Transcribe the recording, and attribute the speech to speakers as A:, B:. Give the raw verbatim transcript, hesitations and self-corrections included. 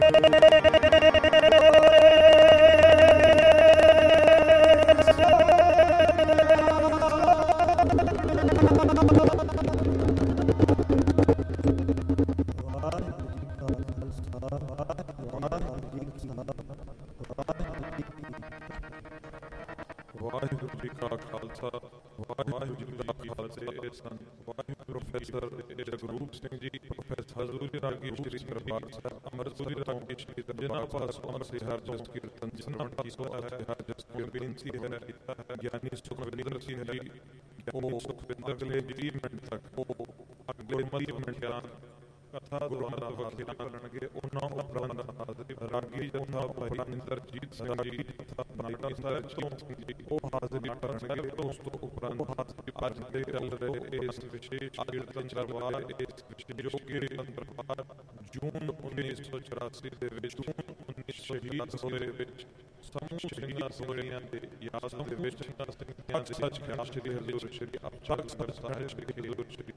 A: ਵਾਹਿਗੁਰੂ ਜੀ ਕਾ ਖਾਲਸਾ ਵਾਹਿਗੁਰੂ ਜੀ ਦਾ ਫਤਿਹ। ਸਨ professor Jagroop Singh ji, professor ਹਜ਼ੂਰੀ ਰਾਗੀ ਸ਼੍ਰੀ ਦਰਬਾਰ ਸਾਹਿਬ ਅੰਮ੍ਰਿਤਸਰੀ ਰਾਗੀ ਸ਼੍ਰੀ ਜਿਨ੍ਹਾਂ ਪਾਸ ਅਮਰ ਸਿਹਾਰ ਜਸ ਕੀਰਤਨ ਜਿਨ੍ਹਾਂ ਪਾਸ ਸਿਹਾਰ ਜਸ ਕੀਰਤਨ ਸੀ ਹੈ ਗਿਆਨੀ ਸੁਖਵਿੰਦਰ ਸਿੰਘ ਜੀ। ਉਹ ਸੁਖਵਿੰਦਰ ਅਗਲੇ ਵੀਹ ਮਿੰਟ ਤੱਕ ਉਹ ਅਗਲੇ ਵੀਹ ਮਿੰਟ ਕਥਾ ਦੌਰਾਨ ਵਖੇ ਕਰਨਗੇ। ਉਹਨਾਂ ਉਪਰੰਤ ਰਾਗੀ ਜਥਾ ਭਾਈ ਇੰਦਰਜੀਤ ਸਿੰਘ ਜੀ ਤਥਾ ਨਾਇਕਾ ਸਾਹਿਬ ਸਿੰਘ ਜੀ ਉਹ ਹਾਜ਼ਰੀ ਕਰਨਗੇ। ਉਸ ਤੋਂ ਉਪਰੰਤ ਅੱਜ ਦੇ ਚੱਲ ਰਹੇ ਇਸ ਵਿਸ਼ੇਸ਼ ਕੀਰਤਨ ਦਰਬਾਰ ਇਸ ਵਿਸ਼ੇਸ਼ ਕੀਰਤਨ ਦਰਬਾਰ ਜੂਨ ਉੱਨੀ ਸੌ ਚੁਰਾਸੀ ਦੇ ਵਿੱਚ ਜੂਨ ਉੱਨੀ ਸ਼ਹੀਦ ਹੋਏ ਵਿੱਚ ਸਮੂਹ ਸਿੰਘਾਂ ਸਿੰਘਾਂ ਦੇ ਯਾਦ ਦੇ ਵਿੱਚ ਸੱਚ ਸੱਚ ਸ਼੍ਰੀ ਹਜ਼ੂਰ ਸ਼੍ਰੀ ਅਬਚਲ ਸਾਹਿਬ ਵਿਖੇ ਹਜ਼ੂਰ ਸ਼੍ਰੀ